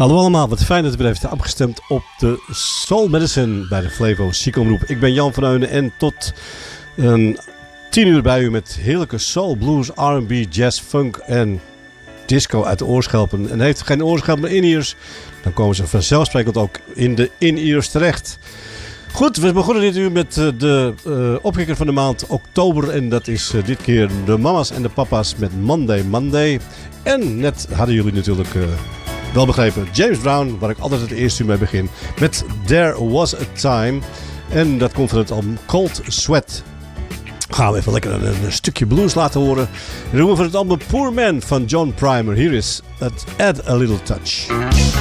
Hallo allemaal, wat fijn dat u weer heeft afgestemd op de Soul Medicine bij de Flevo Ziekenomroep. Ik ben Jan van Eunen en tot 10 uur bij u met heerlijke soul, blues, R&B, jazz, funk en disco uit de oorschelpen. En heeft u geen oorschelpen maar in-ears, dan komen ze vanzelfsprekend ook in de in-ears terecht. Goed, we begonnen dit uur met de opkikker van de maand oktober. En dat is dit keer de mama's en de papa's met Monday Monday. En net hadden jullie natuurlijk wel begrepen James Brown, waar ik altijd het eerste uur mee begin, met There Was a Time. En dat komt van het album Cold Sweat. Gaan we even lekker een stukje blues laten horen. En doen we van het album Poor Man van John Primer. Hier is het Add a Little Touch.